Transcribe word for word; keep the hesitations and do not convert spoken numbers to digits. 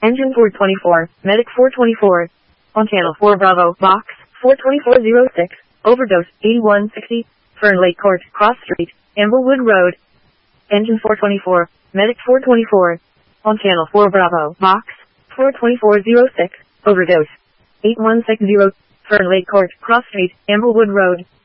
Engine four twenty-four, Medic four twenty-four. On channel four Bravo, box, four twenty-four oh six, overdose, eighty-one sixty, Fern Lake Court, Cross Street, Amblewood Road. Engine four twenty-four, Medic four twenty-four. On channel four Bravo, box, four twenty-four oh six, overdose, eighty-one sixty, Fern Lake Court, Cross Street, Amblewood Road.